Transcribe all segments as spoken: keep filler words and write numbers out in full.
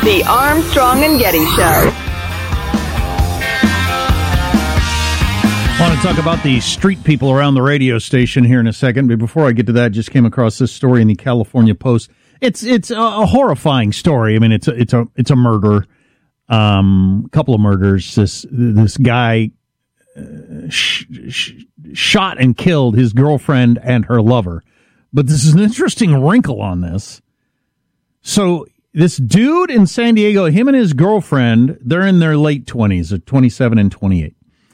The Armstrong and Getty Show. I want to talk about the street people around the radio station here in a second, but before I get to that, just came across this story in the California Post. It's it's a, a horrifying story. I mean, it's a, it's a it's a murder, um, a couple of murders. This this guy uh, sh- sh- shot and killed his girlfriend and her lover. But this is an interesting wrinkle on this. So this dude in San Diego, him and his girlfriend, they're in their late twenties, or twenty-seven and twenty-eight.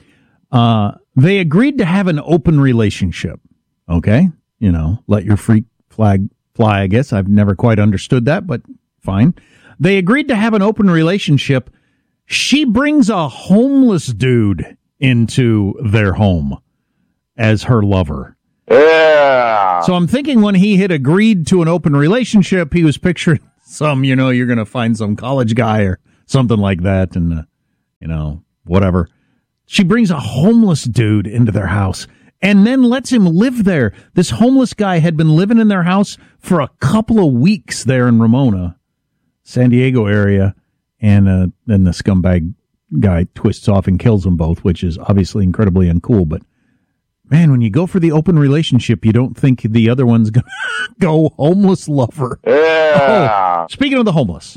Uh, they agreed to have an open relationship. Okay. You know, let your freak flag fly, I guess. I've never quite understood that, but fine. They agreed to have an open relationship. She brings a homeless dude into their home as her lover. Yeah. So I'm thinking when he had agreed to an open relationship, he was picturing some, you know, you're going to find some college guy or something like that. And, uh, you know, whatever. She brings a homeless dude into their house and then lets him live there. This homeless guy had been living in their house for a couple of weeks there in Ramona, San Diego area. And uh, then the scumbag guy twists off and kills them both, which is obviously incredibly uncool. But, man, when you go for the open relationship, you don't think the other one's going to go homeless lover. Yeah. Oh, speaking of the homeless.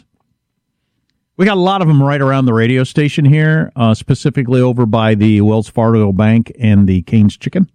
We got a lot of them right around the radio station here, uh, specifically over by the Wells Fargo Bank and the Cane's Chicken.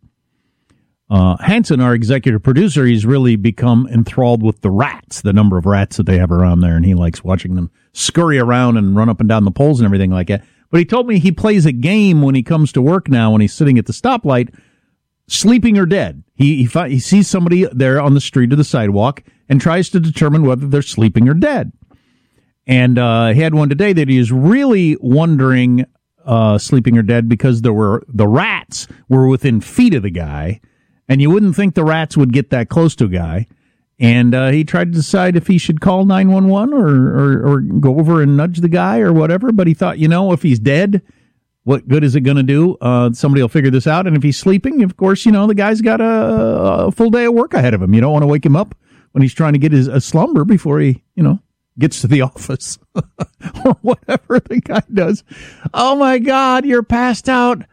Uh, Hanson, our executive producer, he's really become enthralled with the rats, the number of rats that they have around there, and he likes watching them scurry around and run up and down the poles and everything like that. But he told me he plays a game when he comes to work now, when he's sitting at the stoplight, sleeping or dead. He he, fi- he sees somebody there on the street or the sidewalk and tries to determine whether they're sleeping or dead. And uh, he had one today that he is really wondering, uh, sleeping or dead, because there were the rats were within feet of the guy, and you wouldn't think the rats would get that close to a guy. And uh, he tried to decide if he should call nine one one or, or or go over and nudge the guy or whatever. But he thought, you know, if he's dead, what good is it going to do? Uh, somebody will figure this out. And if he's sleeping, of course, you know, the guy's got a, a full day of work ahead of him. You don't want to wake him up when he's trying to get his a slumber before he, you know, gets to the office or whatever the guy does. Oh, my God, you're passed out,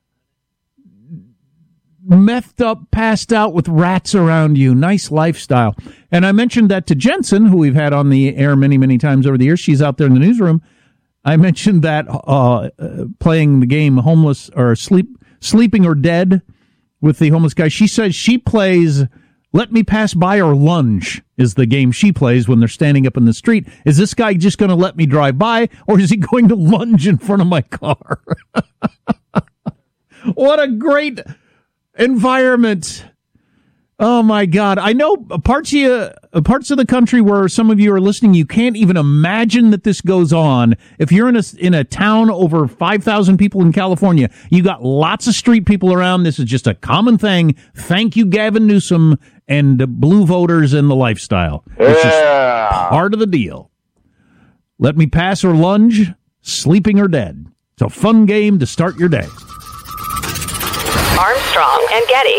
methed up, passed out with rats around you. Nice lifestyle. And I mentioned that to Jensen, who we've had on the air many, many times over the years. She's out there in the newsroom. I mentioned that uh, uh, playing the game homeless or sleep, sleeping or dead with the homeless guy. She says she plays Let Me Pass By or Lunge is the game she plays when they're standing up in the street. Is this guy just going to let me drive by, or is he going to lunge in front of my car? What a great environment. Oh, my God. I know parts of, you, parts of the country where some of you are listening, you can't even imagine that this goes on. If you're in a, in a town over five thousand people in California, you got lots of street people around. This is just a common thing. Thank you, Gavin Newsom and the blue voters and the lifestyle. It's just Yeah. part of the deal. Let me pass or lunge, sleeping or dead. It's a fun game to start your day. Armstrong and Getty.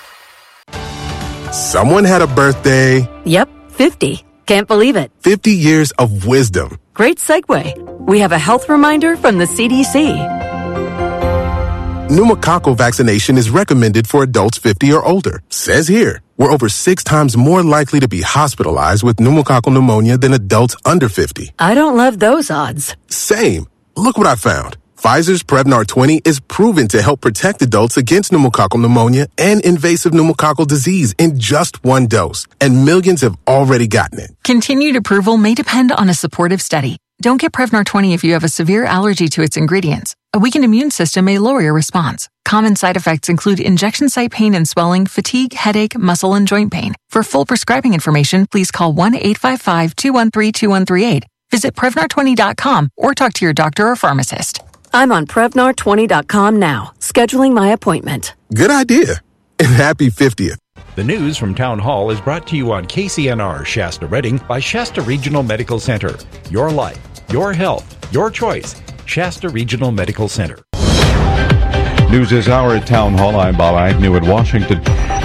Someone had a birthday. Yep, fifty. Can't believe it. fifty years of wisdom. Great segue. We have a health reminder from the C D C. Pneumococcal vaccination is recommended for adults fifty or older. Says here, we're over six times more likely to be hospitalized with pneumococcal pneumonia than adults under fifty. I don't love those odds. Same. Look what I found. Pfizer's Prevnar twenty is proven to help protect adults against pneumococcal pneumonia and invasive pneumococcal disease in just one dose. And millions have already gotten it. Continued approval may depend on a supportive study. Don't get Prevnar twenty if you have a severe allergy to its ingredients. A weakened immune system may lower your response. Common side effects include injection site pain and swelling, fatigue, headache, muscle, and joint pain. For full prescribing information, please call one eight five five, two one three, two one three eight. Visit Prevnar twenty dot com or talk to your doctor or pharmacist. I'm on Prevnar twenty dot com now, scheduling my appointment. Good idea. And happy fiftieth. The news from Town Hall is brought to you on K C N R Shasta Redding by Shasta Regional Medical Center. Your life, your health, your choice. Shasta Regional Medical Center. News this hour at Town Hall. I'm Bob Agnew at Washington.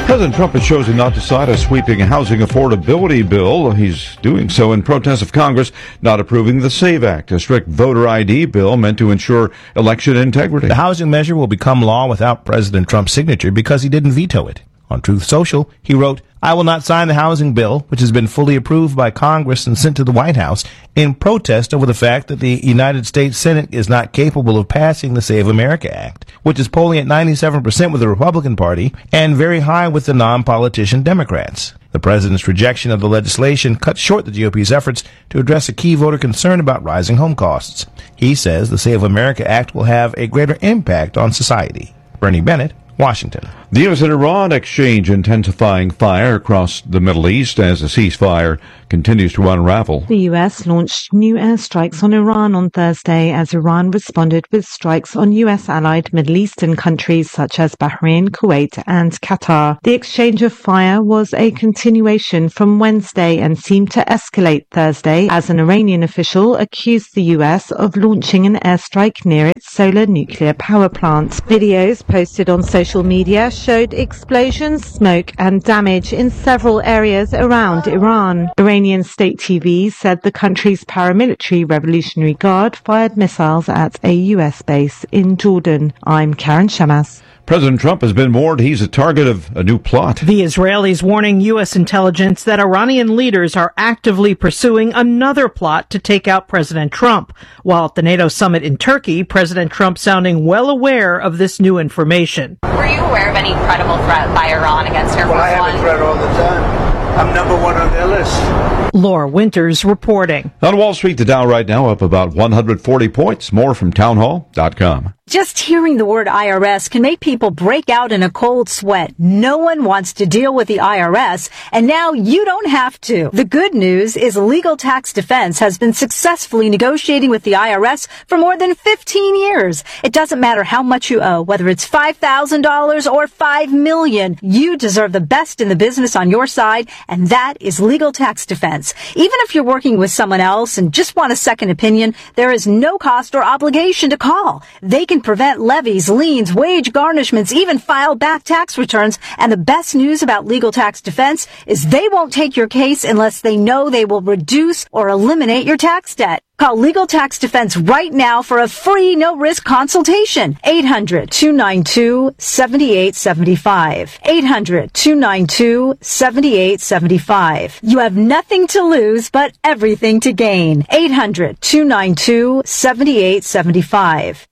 President Trump has chosen not to sign a sweeping housing affordability bill. He's doing so in protest of Congress not approving the SAVE Act, a strict voter I D bill meant to ensure election integrity. The housing measure will become law without President Trump's signature because he didn't veto it. On Truth Social, he wrote, "I will not sign the housing bill, which has been fully approved by Congress and sent to the White House, in protest over the fact that the United States Senate is not capable of passing the Save America Act, which is polling at ninety-seven percent with the Republican Party and very high with the non-politician Democrats." The president's rejection of the legislation cut short the G O P's efforts to address a key voter concern about rising home costs. He says the Save America Act will have a greater impact on society. Bernie Bennett, Washington. The U S and Iran exchange intensifying fire across the Middle East as the ceasefire continues to unravel. The U S launched new airstrikes on Iran on Thursday as Iran responded with strikes on U S-allied Middle Eastern countries such as Bahrain, Kuwait and Qatar. The exchange of fire was a continuation from Wednesday and seemed to escalate Thursday as an Iranian official accused the U S of launching an airstrike near its solar nuclear power plant. Videos posted on social media showed explosions, smoke and damage in several areas around Iran. Iranian state T V said the country's paramilitary Revolutionary Guard fired missiles at a U S base in Jordan. I'm Karen Shamas. President Trump has been warned he's a target of a new plot. The Israelis warning U S intelligence that Iranian leaders are actively pursuing another plot to take out President Trump. While at the NATO summit in Turkey, President Trump sounding well aware of this new information. Were you aware of any credible threat by Iran against Air Force Well, I have One? a threat all the time. I'm number one on their list. Laura Winters reporting. On Wall Street, the Dow right now up about one hundred forty points. More from townhall dot com. Just hearing the word I R S can make people break out in a cold sweat. No one wants to deal with the I R S, and now you don't have to. The good news is Legal Tax Defense has been successfully negotiating with the I R S for more than fifteen years. It doesn't matter how much you owe, whether it's five thousand dollars or five million dollars. You deserve the best in the business on your side, and that is Legal Tax Defense. Even if you're working with someone else and just want a second opinion, there is no cost or obligation to call. They can prevent levies, liens, wage garnishments, even file back tax returns. And the best news about Legal Tax Defense is they won't take your case unless they know they will reduce or eliminate your tax debt. Call Legal Tax Defense right now for a free no-risk consultation. eight hundred, two nine two, seven eight seven five. eight hundred, two nine two, seven eight seven five. You have nothing to lose but everything to gain. eight hundred, two nine two, seven eight seven five.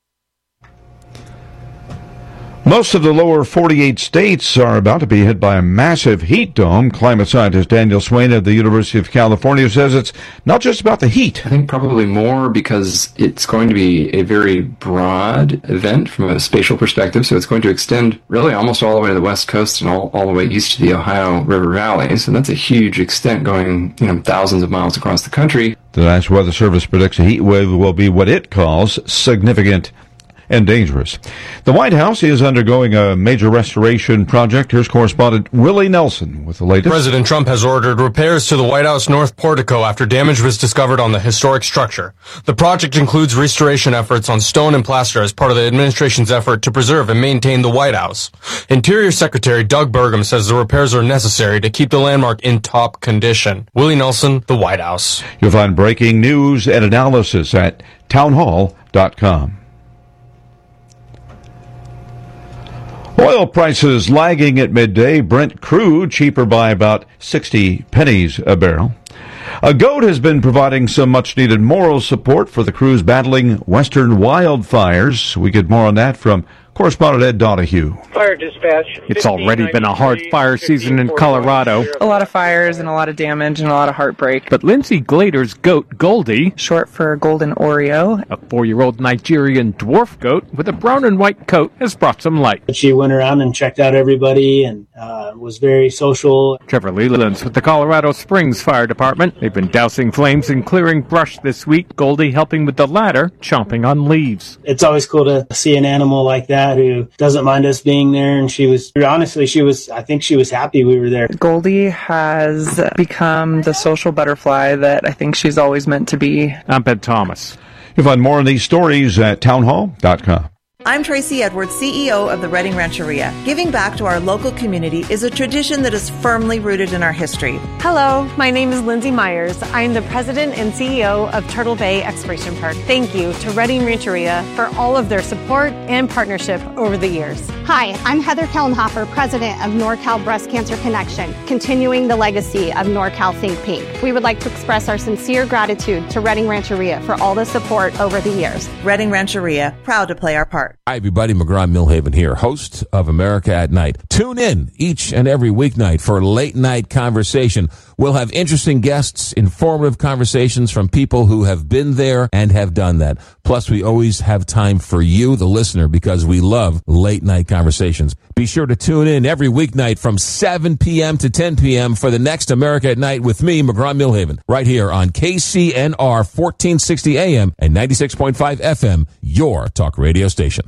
Most of the lower forty-eight states are about to be hit by a massive heat dome. Climate scientist Daniel Swain of the University of California says it's not just about the heat. I think probably more because it's going to be a very broad event from a spatial perspective. So it's going to extend really almost all the way to the West Coast and all, all the way east to the Ohio River Valley. So that's a huge extent going, you know, thousands of miles across the country. The National Weather Service predicts a heat wave will be what it calls significant and dangerous. The White House is undergoing a major restoration project. Here's correspondent Willie Nelson with the latest. President Trump has ordered repairs to the White House North Portico after damage was discovered on the historic structure. The project includes restoration efforts on stone and plaster as part of the administration's effort to preserve and maintain the White House. Interior Secretary Doug Burgum says the repairs are necessary to keep the landmark in top condition. Willie Nelson, the White House. You'll find breaking news and analysis at townhall dot com. Oil prices lagging at midday. Brent crude cheaper by about sixty pennies a barrel. A goat has been providing some much-needed moral support for the crews battling western wildfires. We get more on that from correspondent Ed Donahue. Fire dispatch. It's already been a hard fire season in Colorado. A lot of fires and a lot of damage and a lot of heartbreak. But Lindsay Glader's goat, Goldie, short for Golden Oreo, a four-year-old Nigerian dwarf goat with a brown and white coat, has brought some light. She went around and checked out everybody and uh, was very social. Trevor Leland's with the Colorado Springs Fire Department. They've been dousing flames and clearing brush this week, Goldie helping with the latter, chomping on leaves. It's always cool to see an animal like that who doesn't mind us being there, and she was honestly she was I think she was happy we were there. Goldie has become the social butterfly that I think she's always meant to be. I'm Ben Thomas. You'll find more on these stories at townhall dot com. I'm Tracy Edwards, C E O of the Redding Rancheria. Giving back to our local community is a tradition that is firmly rooted in our history. Hello, my name is Lindsay Myers. I am the president and C E O of Turtle Bay Exploration Park. Thank you to Redding Rancheria for all of their support and partnership over the years. Hi, I'm Heather Kellenhofer, president of NorCal Breast Cancer Connection, continuing the legacy of NorCal Think Pink. We would like to express our sincere gratitude to Redding Rancheria for all the support over the years. Redding Rancheria, proud to play our part. Hi, everybody. McGraw-Milhaven here, host of America at Night. Tune in each and every weeknight for Late Night Conversation. We'll have interesting guests, informative conversations from people who have been there and have done that. Plus, we always have time for you, the listener, because we love late night conversations. Be sure to tune in every weeknight from seven p.m. to ten p.m. for the next America at Night with me, McGraw-Milhaven, right here on K C N R fourteen sixty A M and ninety-six point five F M, your talk radio station.